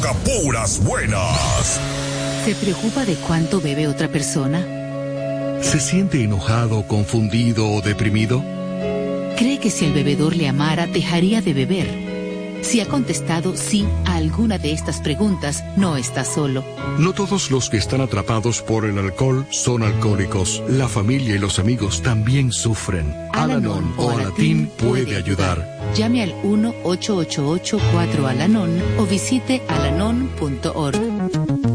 provoca puras buenas. ¿Se preocupa de cuánto bebe otra persona? ¿Se siente enojado, confundido o deprimido? ¿Cree que si el bebedor le amara, dejaría de beber? Si ha contestado sí a alguna de estas preguntas, no está solo. No todos los que están atrapados por el alcohol son alcohólicos. La familia y los amigos también sufren. Al-Anon o Alatín puede ayudar. Llame al 1-888-4-Al-Anon o visite alanon.org.